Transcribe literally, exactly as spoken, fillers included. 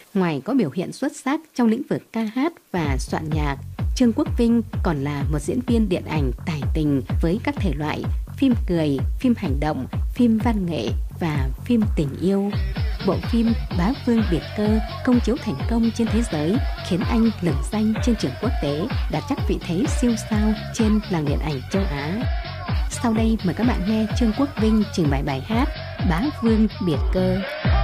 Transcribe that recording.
Ngoài có biểu hiện xuất sắc trong lĩnh vực ca hát và soạn nhạc, Trương Quốc Vinh còn là một diễn viên điện ảnh tài tình với các thể loại phim cười, phim hành động, phim văn nghệ và phim tình yêu. Bộ phim Bá Vương Biệt Cơ công chiếu thành công trên thế giới, khiến anh lừng danh trên trường quốc tế, đạt chắc vị thế siêu sao trên làng điện ảnh châu Á. Sau đây mời các bạn nghe Trương Quốc Vinh trình bày bài hát Bá Vương Biệt Cơ.